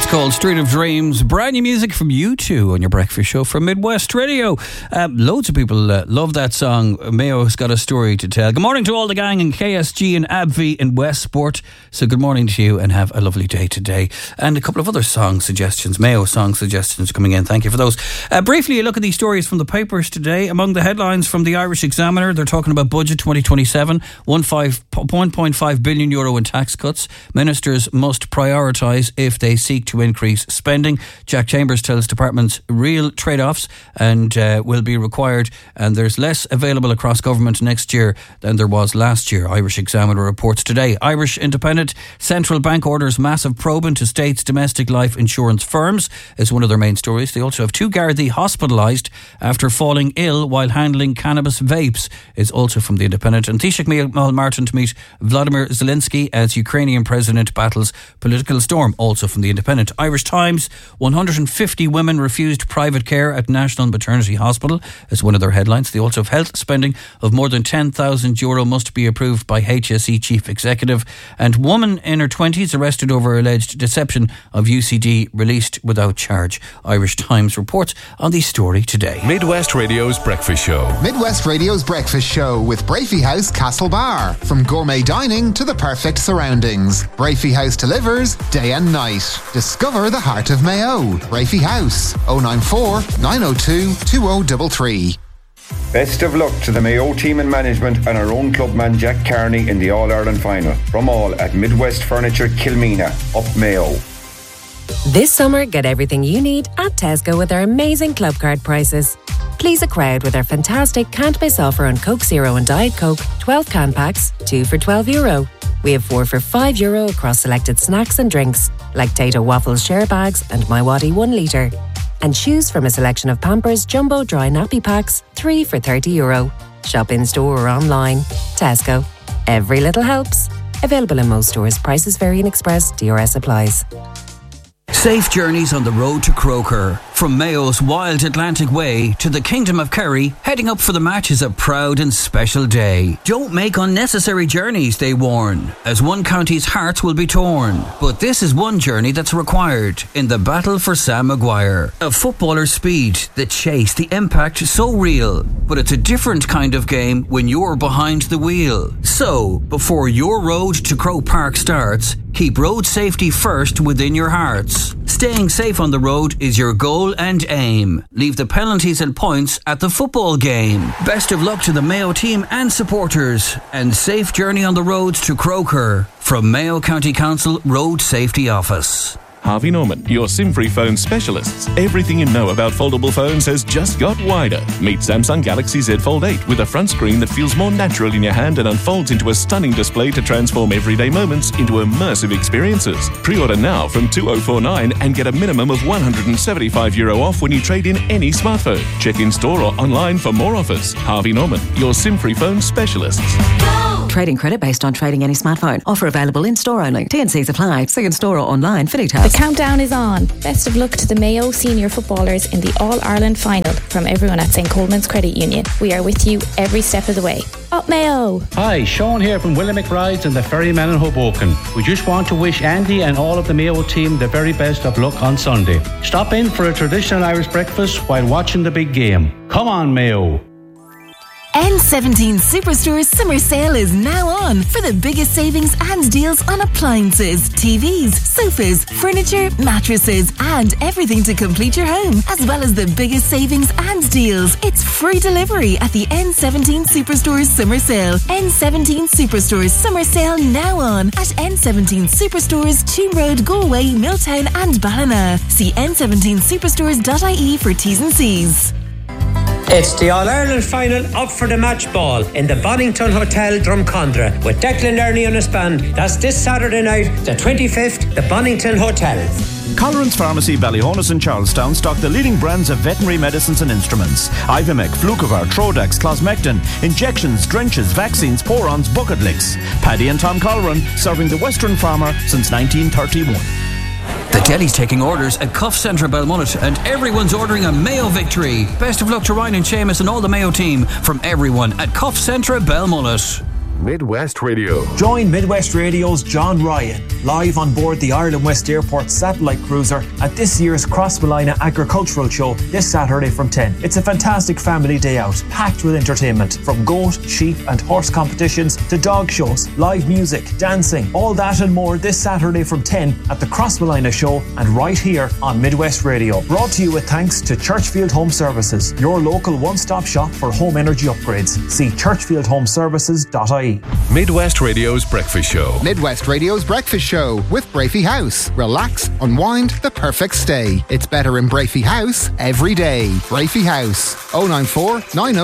called Street of Dreams. Brand new music from U2 on your breakfast show from Midwest Radio. Loads of people love that song. Mayo's got a story to tell. Good morning to all the gang in KSG and AbbVie in Westport. So good morning to you and have a lovely day today. And a couple of other song suggestions, Mayo song suggestions coming in. Thank you for those. Briefly, a look at these stories from the papers today. Among the headlines from the Irish Examiner, they're talking about budget 2027, €1.5 billion in tax cuts. Ministers must prioritise if they seek to increase spending. Jack Chambers tells departments real trade-offs and will be required, and there's less available across government next year than there was last year. Irish Examiner reports today. Irish Independent: central bank orders massive probe into states' domestic life insurance firms is one of their main stories. They also have two Gardaí hospitalised after falling ill while handling cannabis vapes is also from the Independent. And Taoiseach Micheál Martin to meet Vladimir Zelensky as Ukrainian president battles political storm, also from the Independent. Irish Times: 150 women refused private care at National Maternity Hospital is one of their headlines. They also have health spending of more than €10,000 must be approved by HSE Chief Executive. And woman in her 20s arrested over alleged deception of UCD released without charge. Irish Times reports on the story today. Midwest Radio's Breakfast Show. Midwest Radio's Breakfast Show with Brafey House Castlebar. From gourmet dining to the perfect surroundings, Brafey House delivers day and night. Discover the heart of Mayo. Brafey House, 094 902 2033. Best of luck to the Mayo team and management and our own clubman Jack Carney in the All-Ireland final. From all at Midwest Furniture Kilmina, up Mayo. This summer, get everything you need at Tesco with our amazing club card prices. Please a crowd with our fantastic can't miss offer on Coke Zero and Diet Coke, 12 can packs, 2 for €12. We have 4 for €5 across selected snacks and drinks, like Tato Waffles share bags and My Waddy 1 litre. And choose from a selection of Pampers Jumbo Dry Nappy Packs, 3 for €30. Shop in store or online. Tesco. Every little helps. Available in most stores. Prices vary in Express. DRS applies. Safe journeys on the road to Croker. From Mayo's Wild Atlantic Way to the Kingdom of Kerry, heading up for the match is a proud and special day. Don't make unnecessary journeys, they warn, as one county's hearts will be torn. But this is one journey that's required in the battle for Sam Maguire. A footballer's speed, the chase, the impact, so real. But it's a different kind of game when you're behind the wheel. So, before your road to Croke Park starts, keep road safety first within your hearts. Staying safe on the road is your goal and aim. Leave the penalties and points at the football game. Best of luck to the Mayo team and supporters, and safe journey on the roads to Croker from Mayo County Council Road Safety Office. Harvey Norman, your SIM-free phone specialists. Everything you know about foldable phones has just got wider. Meet Samsung Galaxy Z Fold 8 with a front screen that feels more natural in your hand and unfolds into a stunning display to transform everyday moments into immersive experiences. Pre-order now from 2049 and get a minimum of €175 off when you trade in any smartphone. Check in store or online for more offers. Harvey Norman, your SIM-free phone specialists. Trading credit based on trading any smartphone. Offer available in store only. T&Cs apply. See in store or online for details. The countdown is on. Best of luck to the Mayo senior footballers in the All-Ireland final from everyone at St. Coleman's Credit Union. We are with you every step of the way. Up Mayo! Hi, Sean here from Willie McBride's and the Ferryman in Hoboken. We just want to wish Andy and all of the Mayo team the very best of luck on Sunday. Stop in for a traditional Irish breakfast while watching the big game. Come on, Mayo! N17 Superstore Summer Sale is now on for the biggest savings and deals on appliances, TVs, sofas, furniture, mattresses, and everything to complete your home, as well as the biggest savings and deals. It's free delivery at the N17 Superstore Summer Sale. N17 Superstore Summer Sale now on at N17 Superstores, Toon Road, Galway, Milltown, and Ballina. See n17superstores.ie for T's and C's. It's the All-Ireland final up for the match ball in the Bonington Hotel, Drumcondra, with Declan Learney on his band. That's this Saturday night, the 25th, the Bonington Hotel. Colleran's Pharmacy, Ballyhonus and Charlestown stock the leading brands of veterinary medicines and instruments. Ivimec, Flucovar, Trodax, Closmectin, injections, drenches, vaccines, porons, bucket licks. Paddy and Tom Colleran, serving the Western farmer since 1931. The deli's taking orders at Cuff Centre Belmullet, and everyone's ordering a Mayo victory. Best of luck to Ryan and Seamus and all the Mayo team from everyone at Cuff Centre Belmullet. Midwest Radio. Join Midwest Radio's John Ryan live on board the Ireland West Airport satellite cruiser at this year's Crossmolina Agricultural Show this Saturday from 10. It's a fantastic family day out, packed with entertainment, from goat, sheep and horse competitions to dog shows, live music, dancing, all that and more this Saturday from 10 at the Crossmolina Show and right here on Midwest Radio. Brought to you with thanks to Churchfield Home Services, your local one-stop shop for home energy upgrades. See churchfieldhomeservices.ie. Midwest Radio's Breakfast Show. Midwest Radio's Breakfast Show with Brafey House. Relax, unwind, the perfect stay. It's better in Brafey House every day. Brafey House, 094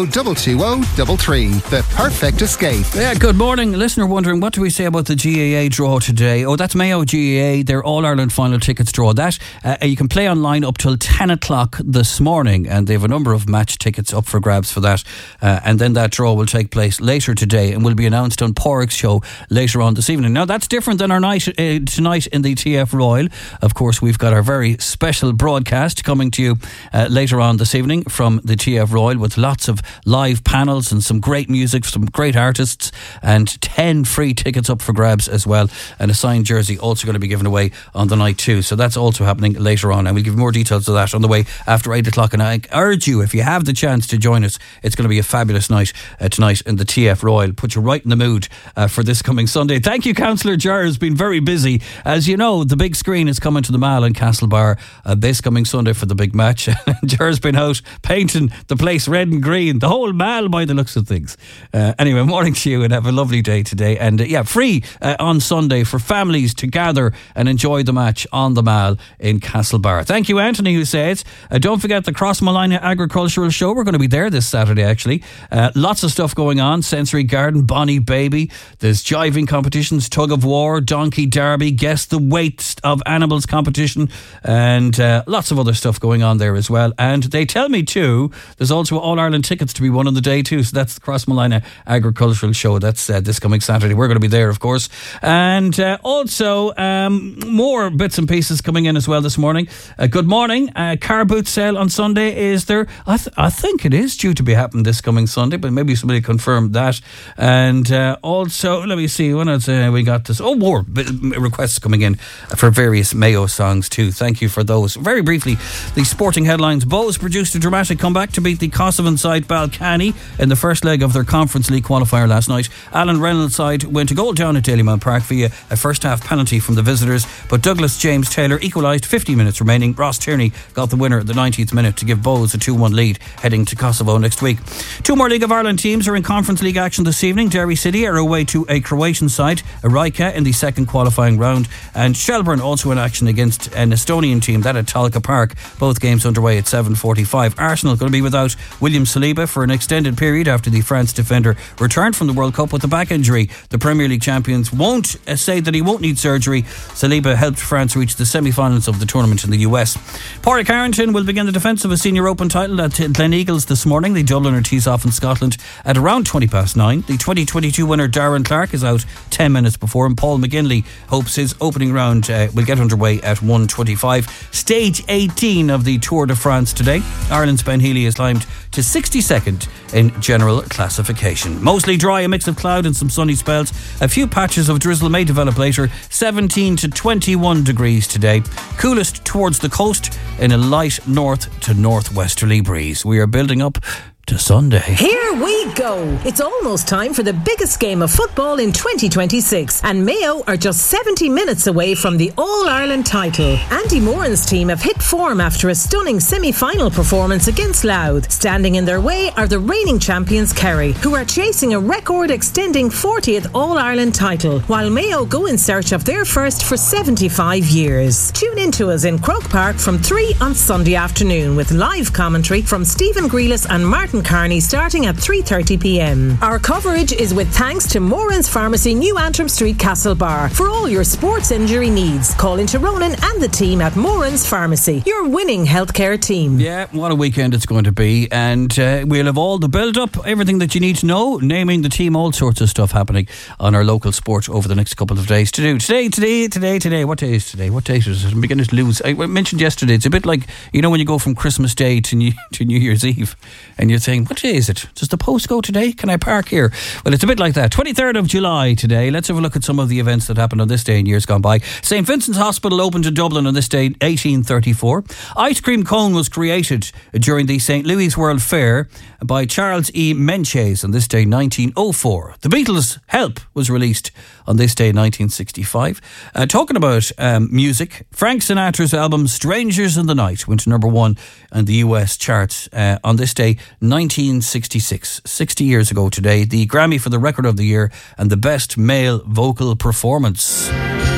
90 220 The perfect escape. Yeah, good morning. Listener wondering, what do we say about the GAA draw today? Oh, that's Mayo GAA, their All-Ireland final tickets draw. That you can play online up till 10 o'clock this morning, and they have a number of match tickets up for grabs for that. And then that draw will take place later today and will be announced on Porrick's show later on this evening. Now, that's different than our night tonight in the TF Royal. Of course, we've got our very special broadcast coming to you later on this evening from the TF Royal with lots of live panels and some great music, some great artists, and 10 free tickets up for grabs as well, and a signed jersey also going to be given away on the night too. So that's also happening later on, and we'll give more details of that on the way after 8 o'clock. And I urge you, if you have the chance to join us, it's going to be a fabulous night tonight in the TF Royal. Put you right in the mood for this coming Sunday. Thank you, Councillor Jar has been very busy. As you know, the big screen is coming to the Mall in Castlebar this coming Sunday for the big match. Jar's been out painting the place red and green, the whole Mall by the looks of things. Anyway, morning to you and have a lovely day today. And free on Sunday for families to gather and enjoy the match on the Mall in Castlebar. Thank you, Anthony, who says, don't forget the Crossmolina Agricultural Show. We're going to be there this Saturday, actually. Lots of stuff going on. Sensory Garden, Bonnie Baby. There's jiving competitions, tug of war, donkey derby, guess the weight of animals competition, and lots of other stuff going on there as well. And they tell me too, there's also All-Ireland tickets to be won on the day too. So that's the Crossmolina Agricultural Show. That's this coming Saturday. We're going to be there, of course. And also more bits and pieces coming in as well this morning. Good morning. Car boot sale on Sunday. Is there? I think it is due to be happening this coming Sunday, but maybe somebody confirmed that. And also, let me see, when else we got this. Oh, more requests coming in for various Mayo songs too. Thank you for those. Very briefly, the sporting headlines. Bows produced a dramatic comeback to beat the Kosovan side Balkany in the first leg of their Conference League qualifier last night. Alan Reynolds' side went a goal down at Dalymount Park via a first half penalty from the visitors, but Douglas James Taylor equalised 50 minutes remaining. Ross Tierney got the winner at the 90th minute to give Bows a 2-1 lead heading to Kosovo next week. Two more League of Ireland teams are in Conference League action this evening. Derry City are away to a Croatian side, Rijeka, in the second qualifying round, and Shelbourne also in action against an Estonian team, that at Talca Park. Both games underway at 7:45. Arsenal going to be without William Saliba for an extended period after the France defender returned from the World Cup with a back injury. The Premier League champions won't say that he won't need surgery. Saliba helped France reach the semi-finals of the tournament in the US. Pádraig Harrington will begin the defence of a Senior Open title at Glen Eagles this morning. The Dubliner tees off in Scotland at around 9:20. The 2022 winner Darren Clark is out 10 minutes before him. Paul McGinley hopes his opening round will get underway at 1:25. Stage 18 of the Tour de France today. Ireland's Ben Healy has climbed to 62nd in general classification. Mostly dry, a mix of cloud and some sunny spells. A few patches of drizzle may develop later. 17 to 21 degrees today. Coolest towards the coast in a light north to northwesterly breeze. We are building up to Sunday. Here we go. It's almost time for the biggest game of football in 2026, and Mayo are just 70 minutes away from the All-Ireland title. Andy Moran's team have hit form after a stunning semi-final performance against Louth. Standing in their way are the reigning champions Kerry, who are chasing a record-extending 40th All-Ireland title, while Mayo go in search of their first for 75 years. Tune in to us in Croke Park from 3 on Sunday afternoon with live commentary from Stephen Grealis and Martin Carney starting at 3:30pm. Our coverage is with thanks to Moran's Pharmacy, New Antrim Street, Castlebar. For all your sports injury needs, call into Ronan and the team at Moran's Pharmacy, your winning healthcare team. Yeah, what a weekend it's going to be, and we'll have all the build-up, everything that you need to know, naming the team, all sorts of stuff happening on our local sport over the next couple of days to do. Today. What day is today? What date is it? I'm beginning to lose. I mentioned yesterday, it's a bit like, you know, when you go from Christmas Day to New Year's Eve, and you're saying, what day is it? Does the post go today? Can I park here? Well, it's a bit like that. 23rd of July today. Let's have a look at some of the events that happened on this day in years gone by. St. Vincent's Hospital opened in Dublin on this day, 1834. Ice cream cone was created during the St. Louis World Fair by Charles E. Menches on this day, 1904. The Beatles' Help was released on this day, 1965. Talking about music, Frank Sinatra's album Strangers in the Night went to number 1 on the US charts on this day, 1966. 60 years ago today, the Grammy for the Record of the Year and the Best Male Vocal Performance.